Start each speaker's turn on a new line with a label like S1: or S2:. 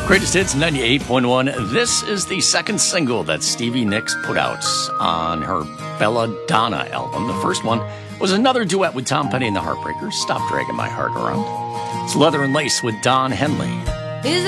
S1: Greatest Hits 98.1. This is the second single that Stevie Nicks put out on her Belladonna album. The first one was another duet with Tom Petty and the Heartbreakers, Stop Dragging My Heart Around. It's Leather and Lace with Don Henley.